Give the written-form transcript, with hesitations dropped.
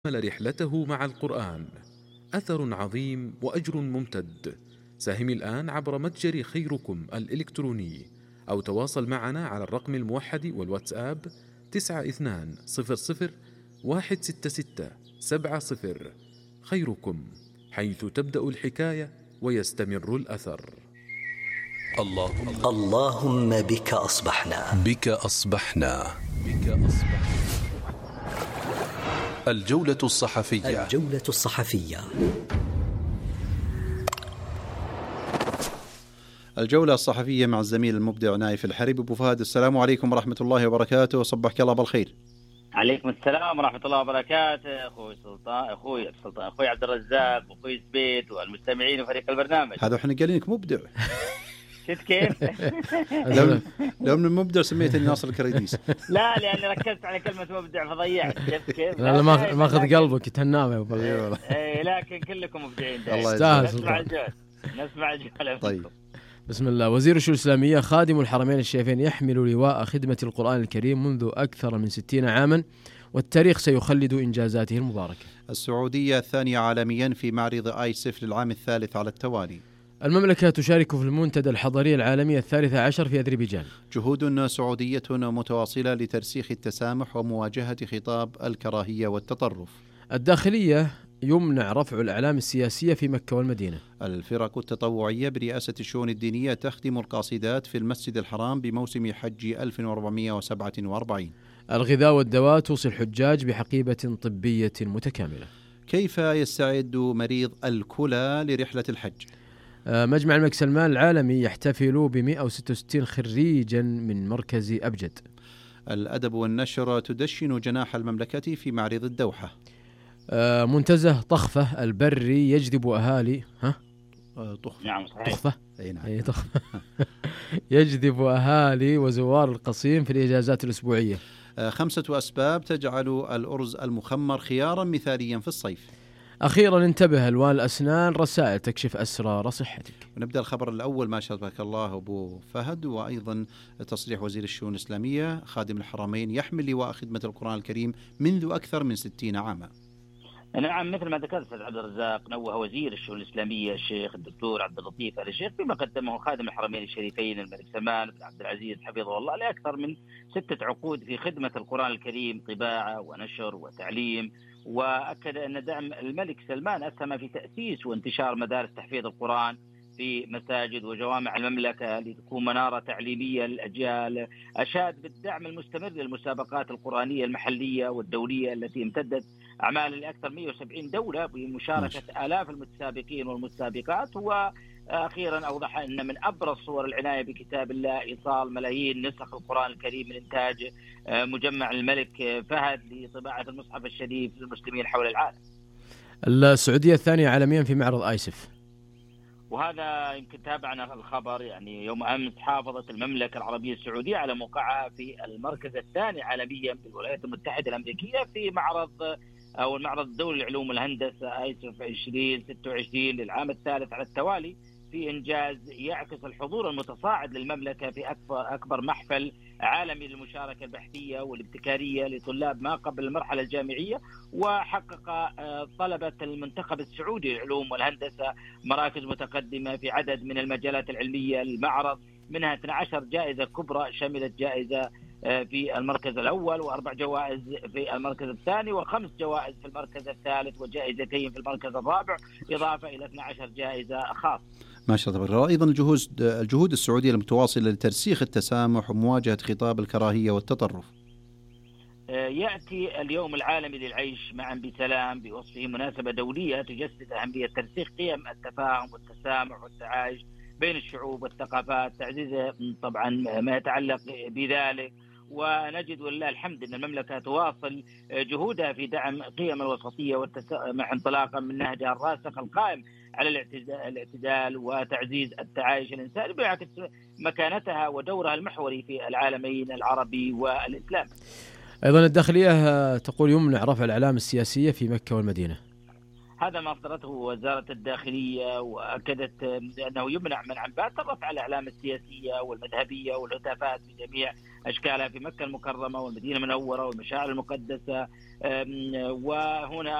رحلته مع القرآن، أثر عظيم وأجر ممتد. ساهم الآن عبر متجر خيركم الإلكتروني أو تواصل معنا على الرقم الموحد والواتساب 9200 166 70. خيركم، حيث تبدأ الحكاية ويستمر الأثر. اللهم بك أصبحنا. الجولة الصحفية. الجولة الصحفية مع الزميل المبدع نايف الحريب. أبو فهد، السلام عليكم ورحمة الله وبركاته، صبحك الله بالخير. عليكم السلام ورحمة الله وبركاته أخوي عبد الرزاق وأخوي سبيت والمستمعين وفريق البرنامج. هذا احنا قالينك مبدع. شفت كيف؟ لو من المبدع سميتني ناصر الكريديس. لا، لأني ركزت على كلمة مبدع فضيعت. شفت كيف؟ لا ما أخذ قلبك يتهناه يا أبو والله. لكن كلكم مبدعين. الله يجزاك. نسمع الجول. طيب، بسم الله. وزير الشؤون الإسلامية خادم الحرمين الشريفين يحمل لواء خدمة القرآن الكريم منذ أكثر من 60 عاما، والتاريخ سيخلد إنجازاته المباركة. السعودية الثانية عالميا في معرض آيسف للعام الثالث على التوالي. المملكة تشارك في المنتدى الحضري العالمي 13 في أذربيجان. جهود سعودية متواصلة لترسيخ التسامح ومواجهة خطاب الكراهية والتطرف. الداخلية يمنع رفع الأعلام السياسية في مكة والمدينة. الفرق التطوعية برئاسة الشؤون الدينية تخدم القاصدات في المسجد الحرام بموسم حج 1447. الغذاء والدواء توصي الحجاج بحقيبة طبية متكاملة. كيف يستعد مريض الكلى لرحلة الحج؟ مجمع الملك سلمان العالمي يحتفل ب166 خريجا من مركز أبجد. الأدب والنشر تدشن جناح المملكة في معرض الدوحة. منتزه طخفة البري يجذب أهالي طخفة. نعم صحيح. طخفة. نعم. طخفة. يجذب أهالي وزوار القصيم في الإجازات الأسبوعية. 5 أسباب تجعل الأرز المخمر خيارا مثاليا في الصيف. أخيرا انتبه، ألوان الأسنان رسائل تكشف أسرار صحتك. ونبدأ الخبر الأول ما شابك الله أبو فهد، وأيضا تصريح وزير الشؤون الإسلامية خادم الحرمين يحمل لواء خدمة القرآن الكريم منذ أكثر من 60 عاما. نعم، مثل ما ذكرت أستاذ عبد الرزاق، نوه وزير الشؤون الإسلامية الشيخ الدكتور عبد اللطيف آل الشيخ بما قدمه خادم الحرمين الشريفين الملك سلمان بن عبد العزيز حفظه الله لأكثر من 6 عقود في خدمة القرآن الكريم طباعة ونشر وتعليم. وأكد أن دعم الملك سلمان أسهم في تأسيس وانتشار مدارس تحفيظ القرآن في مساجد وجوامع المملكة لتكون منارة تعليمية للأجيال. أشاد بالدعم المستمر للمسابقات القرآنية المحلية والدولية التي امتدت أعمال لأكثر من 170 دولة بمشاركة آلاف المتسابقين والمتسابقات. وأخيرا أوضح أن من أبرز صور العناية بكتاب الله إيصال ملايين نسخ القرآن الكريم من إنتاج مجمع الملك فهد لطباعة المصحف الشريف للمسلمين حول العالم. السعودية الثانية عالميا في معرض آيسف، وهذا يمكن تابعنا الخبر يعني يوم أمس. حافظت المملكة العربية السعودية على موقعها في المركز الثاني عالميا بالولايات المتحدة الأمريكية في المعرض الدولي لعلوم والهندسة آيسف 2026 للعام الثالث على التوالي، في إنجاز يعكس الحضور المتصاعد للمملكة في أكبر محفل عالمي للمشاركة البحثية والابتكارية لطلاب ما قبل المرحلة الجامعية. وحقق طلبة المنتخب السعودي للعلوم والهندسة مراكز متقدمة في عدد من المجالات العلمية للمعرض، منها 12 جائزة كبرى شملت جائزة في المركز الأول و4 جوائز في المركز الثاني و5 جوائز في المركز الثالث وجائزتين في المركز الرابع، إضافة إلى 12 جائزة خاصة. ما شاء الله. أيضا الجهود السعودية المتواصلة لترسيخ التسامح ومواجهة خطاب الكراهية والتطرف. يأتي اليوم العالمي للعيش معا بسلام بوصفه مناسبة دولية تجسد أهمية ترسيخ قيم التفاهم والتسامح والتعايش بين الشعوب والثقافات، تعزيز طبعا ما يتعلق بذلك. ونجد ولله الحمد أن المملكة تواصل جهودها في دعم قيم الوسطية والتسامح انطلاقا من نهجها الراسخ القائم على الاعتدال وتعزيز التعايش الإنساني، بيعكس مكانتها ودورها المحوري في العالمين العربي والإسلامي. أيضا الداخلية تقول يمنع رفع الأعلام السياسية في مكة والمدينة. هذا ما أصدرته وزارة الداخلية، وأكدت أنه يمنع من عن بات رفع الأعلام السياسية والمذهبية والهتافات في جميع أشكالها في مكة المكرمة والمدينة المنورة والمشاعر المقدسة. وهنا